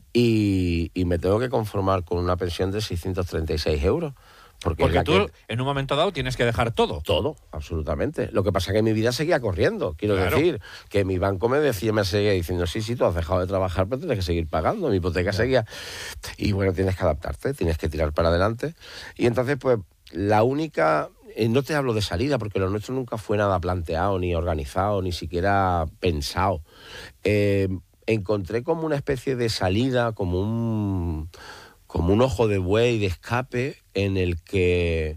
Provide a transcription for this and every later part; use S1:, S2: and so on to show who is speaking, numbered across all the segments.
S1: y me tengo que conformar con una pensión de 636 euros.
S2: Porque tú, en un momento dado, tienes que dejar todo.
S1: Todo, absolutamente. Lo que pasa es que mi vida seguía corriendo. Quiero decir que mi banco me seguía diciendo, sí, tú has dejado de trabajar, pero tienes que seguir pagando. Mi hipoteca seguía. Y bueno, tienes que adaptarte, tienes que tirar para adelante. Y entonces, pues, la única... no te hablo de salida, porque lo nuestro nunca fue nada planteado, ni organizado, ni siquiera pensado. Encontré como una especie de salida, como un ojo de buey de escape en el que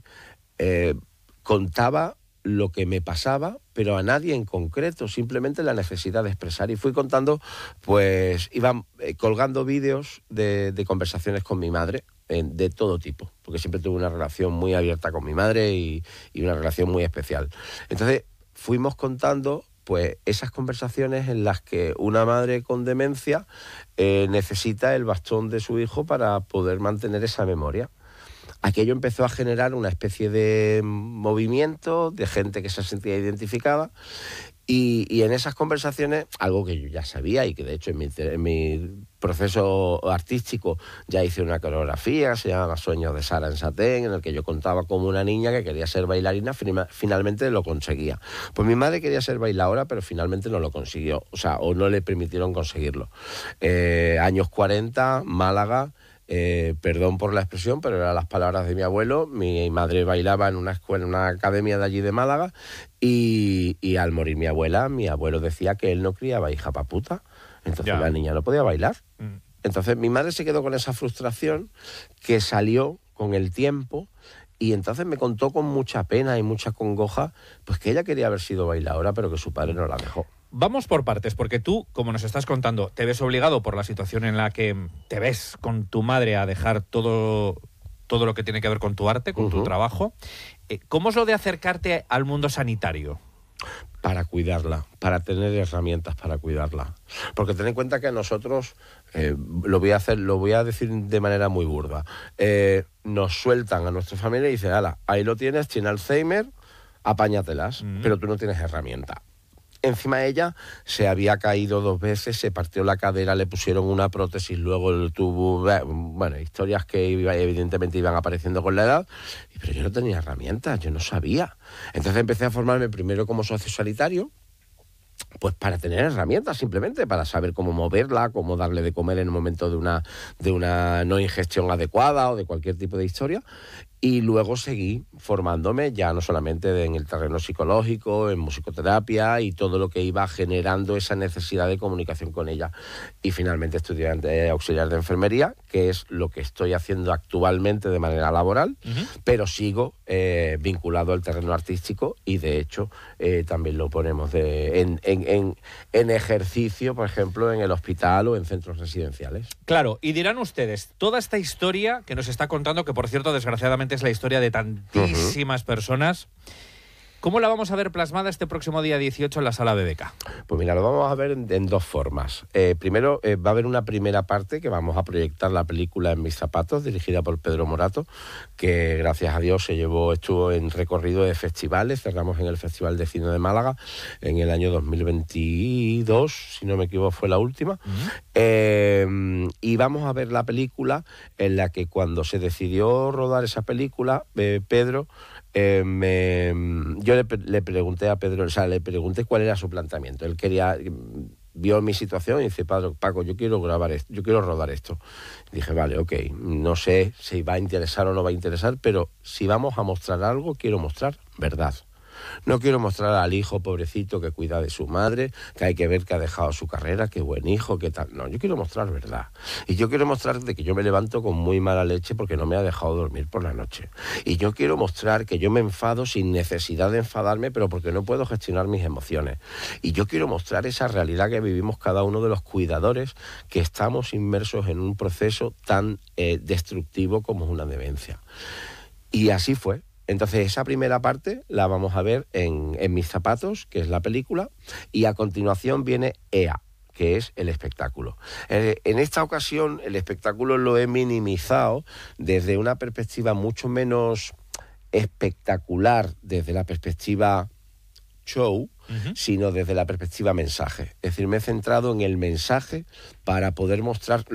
S1: contaba lo que me pasaba, pero a nadie en concreto, simplemente la necesidad de expresar. Y fui contando, pues iba colgando vídeos de conversaciones con mi madre, de todo tipo, porque siempre tuve una relación muy abierta con mi madre y una relación muy especial. Entonces fuimos contando pues esas conversaciones en las que una madre con demencia necesita el bastón de su hijo para poder mantener esa memoria. Aquello empezó a generar una especie de movimiento de gente que se sentía identificada y en esas conversaciones, algo que yo ya sabía y que de hecho en mi proceso artístico ya hice una coreografía, se llama Sueños de Sara en Satén, en el que yo contaba como una niña que quería ser bailarina, finalmente lo conseguía. Pues mi madre quería ser bailadora, pero finalmente no lo consiguió, o no le permitieron conseguirlo. Años 40, Málaga. Perdón por la expresión, pero eran las palabras de mi abuelo. Mi madre bailaba en una escuela, en una academia de allí de Málaga, y al morir mi abuelo decía que él no criaba hija pa' puta, entonces la niña no podía bailar. Entonces mi madre se quedó con esa frustración que salió con el tiempo, y entonces me contó con mucha pena y mucha congoja pues que ella quería haber sido bailadora, pero que su padre no la dejó.
S2: Vamos por partes, porque tú, como nos estás contando, te ves obligado por la situación en la que te ves con tu madre a dejar todo lo que tiene que ver con tu arte, con tu trabajo. ¿Cómo es lo de acercarte al mundo sanitario?
S1: Para cuidarla, para tener herramientas para cuidarla. Porque ten en cuenta que nosotros, lo voy a decir de manera muy burda, nos sueltan a nuestra familia y dicen, ala, ahí lo tienes, tiene Alzheimer, apáñatelas, pero tú no tienes herramienta. Encima ella se había caído 2 veces, se partió la cadera, le pusieron una prótesis, luego tuvo, bueno, historias que evidentemente iban apareciendo con la edad, pero yo no tenía herramientas, yo no sabía. Entonces empecé a formarme primero como socio sanitario, pues para tener herramientas simplemente, para saber cómo moverla, cómo darle de comer en el momento de una no ingestión adecuada o de cualquier tipo de historia. Y luego seguí formándome ya no solamente en el terreno psicológico, en musicoterapia y todo lo que iba generando esa necesidad de comunicación con ella. Y finalmente estudié auxiliar de enfermería, que es lo que estoy haciendo actualmente de manera laboral, pero sigo vinculado al terreno artístico y de hecho también lo ponemos en ejercicio, por ejemplo, en el hospital o en centros residenciales.
S2: Claro, y dirán ustedes, toda esta historia que nos está contando, que por cierto, desgraciadamente es la historia de tantísimas personas, ¿cómo la vamos a ver plasmada este próximo día 18 en la Sala BBK?
S1: Pues mira, lo vamos a ver en 2 formas. Primero, va a haber una primera parte que vamos a proyectar la película En mis zapatos, dirigida por Pedro Morato, que gracias a Dios estuvo en recorrido de festivales. Cerramos en el Festival de Cine de Málaga en el año 2022, si no me equivoco fue la última. Y vamos a ver la película en la que cuando se decidió rodar esa película, Pedro... yo le pregunté a Pedro, le pregunté cuál era su planteamiento. Él vio mi situación y dice, Paco, yo quiero grabar esto, yo quiero rodar esto. Dije, vale, ok, no sé si va a interesar o no va a interesar, pero si vamos a mostrar algo, quiero mostrar verdad. No quiero mostrar al hijo pobrecito que cuida de su madre, que hay que ver que ha dejado su carrera, qué buen hijo, qué tal. No, yo quiero mostrar verdad. Y yo quiero mostrar de que yo me levanto con muy mala leche porque no me ha dejado dormir por la noche. Y yo quiero mostrar que yo me enfado sin necesidad de enfadarme, pero porque no puedo gestionar mis emociones. Y yo quiero mostrar esa realidad que vivimos cada uno de los cuidadores que estamos inmersos en un proceso tan destructivo como es una demencia. Y así fue. Entonces esa primera parte la vamos a ver en Mis zapatos, que es la película, y a continuación viene EA, que es el espectáculo. En esta ocasión el espectáculo lo he minimizado desde una perspectiva mucho menos espectacular, desde la perspectiva show, sino desde la perspectiva mensaje. Es decir, me he centrado en el mensaje para poder mostrar